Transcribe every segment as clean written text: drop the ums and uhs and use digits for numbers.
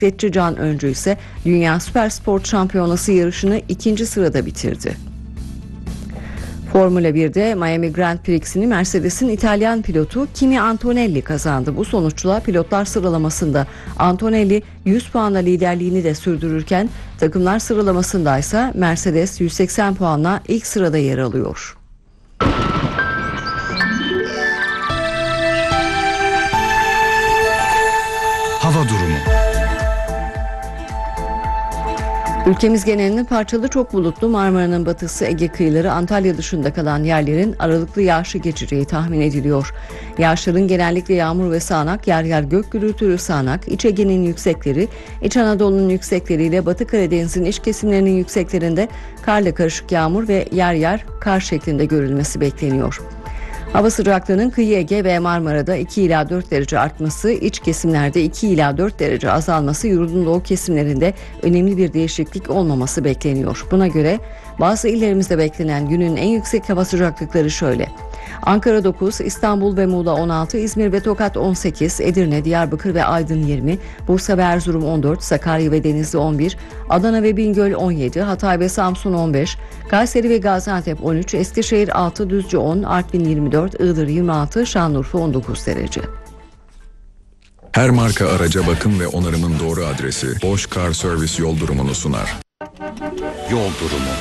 Bisikletçi Can Öncü ise Dünya Süpersport Şampiyonası yarışını 2. sırada bitirdi. Formula 1'de Miami Grand Prix'sini Mercedes'in İtalyan pilotu Kimi Antonelli kazandı. Bu sonuçla pilotlar sıralamasında Antonelli 100 puanla liderliğini de sürdürürken takımlar sıralamasında ise Mercedes 180 puanla ilk sırada yer alıyor. Hava durumu. Ülkemiz genelinde parçalı çok bulutlu, Marmara'nın batısı, Ege kıyıları, Antalya dışında kalan yerlerin aralıklı yağışı geçeceği tahmin ediliyor. Yağışların genellikle yağmur ve sağanak, yer yer gök gürültülü sağanak, İç Ege'nin yüksekleri, İç Anadolu'nun yüksekleriyle Batı Karadeniz'in iç kesimlerinin yükseklerinde karla karışık yağmur ve yer yer kar şeklinde görülmesi bekleniyor. Hava sıcaklığının kıyı Ege ve Marmara'da 2 ila 4 derece artması, iç kesimlerde 2 ila 4 derece azalması, yurdun doğu kesimlerinde önemli bir değişiklik olmaması bekleniyor. Buna göre bazı illerimizde beklenen günün en yüksek hava sıcaklıkları şöyle: Ankara 9, İstanbul ve Muğla 16, İzmir ve Tokat 18, Edirne, Diyarbakır ve Aydın 20, Bursa ve Erzurum 14, Sakarya ve Denizli 11, Adana ve Bingöl 17, Hatay ve Samsun 15, Kayseri ve Gaziantep 13, Eskişehir 6, Düzce 10, Artvin 24, Iğdır 26, Şanlıurfa 19 derece. Her marka araca bakım ve onarımın doğru adresi Bosch Car Service yol durumunu sunar. Yol durumu.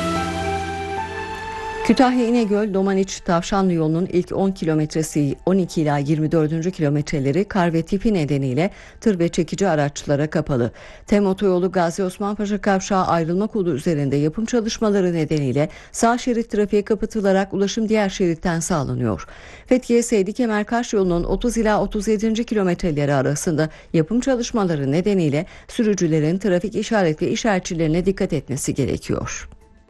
Kütahya İnegöl Domaniç Tavşanlı yolunun ilk 10 kilometresi 12 ila 24. kilometreleri kar ve tipi nedeniyle tır ve çekici araçlara kapalı. TEM otoyolu Gazi Osman Paşa Kavşağı ayrılma kolu üzerinde yapım çalışmaları nedeniyle sağ şerit trafiğe kapatılarak ulaşım diğer şeritten sağlanıyor. Fethiye Seydi Kemerkaş yolunun 30 ila 37. kilometreleri arasında yapım çalışmaları nedeniyle sürücülerin trafik işaret ve işaretçilerine dikkat etmesi gerekiyor.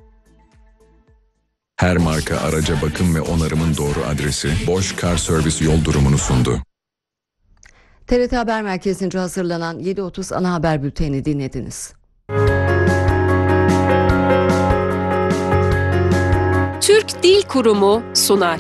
Her marka araca bakım ve onarımın doğru adresi Bosch Car Service yol durumunu sundu. TRT Haber Merkezi'nce hazırlanan 7.30 ana haber bültenini dinlediniz. Türk Dil Kurumu sunar.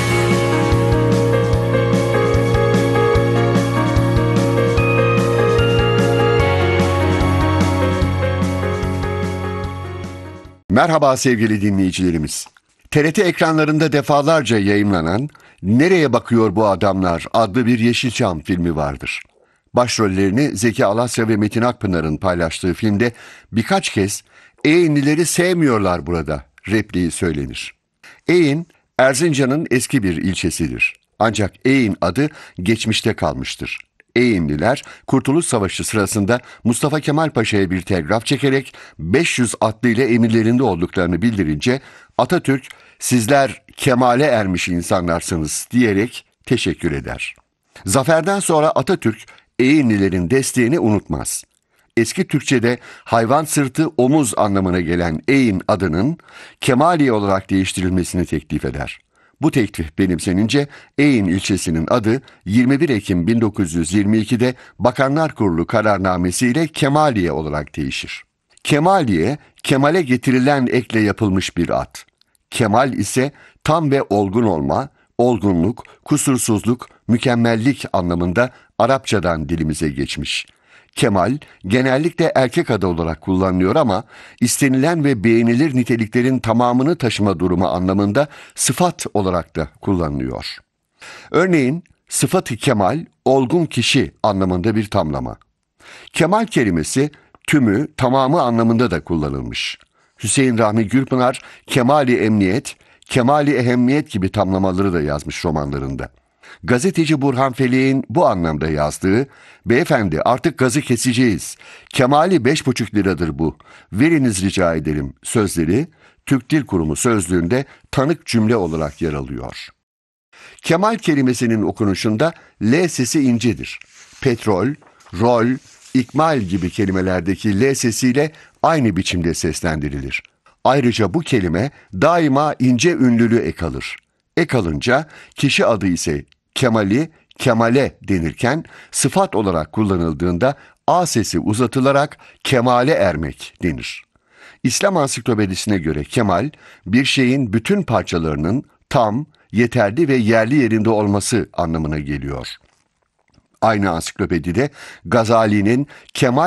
Merhaba sevgili dinleyicilerimiz. TRT ekranlarında defalarca yayınlanan "Nereye Bakıyor Bu Adamlar" adlı bir Yeşilçam filmi vardır. Başrollerini Zeki Alasya ve Metin Akpınar'ın paylaştığı filmde birkaç kez "Eğinlileri sevmiyorlar burada" repliği söylenir. Eğin, Erzincan'ın eski bir ilçesidir. Ancak Eğin adı geçmişte kalmıştır. Eğinliler Kurtuluş Savaşı sırasında Mustafa Kemal Paşa'ya bir telgraf çekerek 500 atlı ile emirlerinde olduklarını bildirince Atatürk "Sizler kemale ermiş insanlarsınız" diyerek teşekkür eder. Zaferden sonra Atatürk Eğinlilerin desteğini unutmaz. Eski Türkçe'de hayvan sırtı omuz anlamına gelen Eğin adının Kemaliye olarak değiştirilmesini teklif eder. Bu teklif benimsenince Eğin ilçesinin adı 21 Ekim 1922'de Bakanlar Kurulu kararnamesiyle Kemaliye olarak değişir. Kemaliye, kemale getirilen ekle yapılmış bir ad. Kemal ise tam ve olgun olma, olgunluk, kusursuzluk, mükemmellik anlamında Arapçadan dilimize geçmiş. Kemal genellikle erkek adı olarak kullanılıyor ama istenilen ve beğenilir niteliklerin tamamını taşıma durumu anlamında sıfat olarak da kullanılıyor. Örneğin sıfat-ı kemal, olgun kişi anlamında bir tamlama. Kemal kelimesi tümü, tamamı anlamında da kullanılmış. Hüseyin Rahmi Gürpınar, kemali emniyet, kemali ehemmiyet gibi tamlamaları da yazmış romanlarında. Gazeteci Burhan Felek'in bu anlamda yazdığı "Beyefendi artık gazı keseceğiz. Kemali 5,5 liradır bu. Veriniz rica ederim" sözleri Türk Dil Kurumu sözlüğünde tanık cümle olarak yer alıyor. Kemal kelimesinin okunuşunda L sesi incedir. Petrol, rol, ikmal gibi kelimelerdeki L sesiyle aynı biçimde seslendirilir. Ayrıca bu kelime daima ince ünlülü ek alır. Ek alınca kişi adı ise Kemali, Kemale denirken sıfat olarak kullanıldığında A sesi uzatılarak kemale ermek denir. İslam Ansiklopedisine göre kemal, bir şeyin bütün parçalarının tam, yeterli ve yerli yerinde olması anlamına geliyor. Aynı ansiklopedide Gazali'nin Kemal